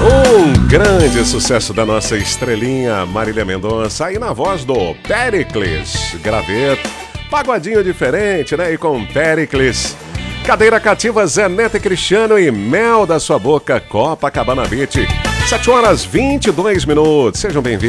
Um grande sucesso da nossa estrelinha Marília Mendonça, aí na voz do Péricles Graveto. Pagodinho diferente, né? E com Péricles. Cadeira Cativa, Zé Neto e Cristiano e Mel da Sua Boca, Copacabana Beach. 7 horas 22 minutos. Sejam bem-vindos.